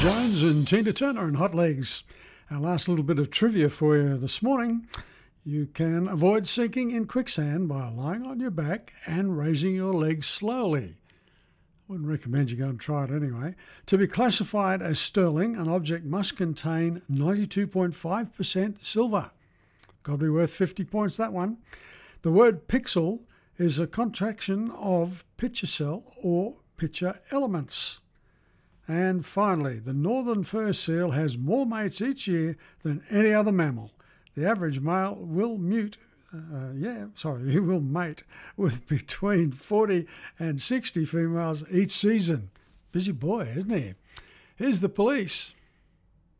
Jones and Tina Turner and Hot Legs. Our last little bit of trivia for you this morning. You can avoid sinking in quicksand by lying on your back and raising your legs slowly. I wouldn't recommend you go and try it anyway. To be classified as sterling, an object must contain 92.5% silver. Got to be worth 50 points, that one. The word pixel is a contraction of picture cell or picture elements. And finally, the northern fur seal has more mates each year than any other mammal. The average male will mate with between 40 and 60 females each season. Busy boy, isn't he? Here's the police.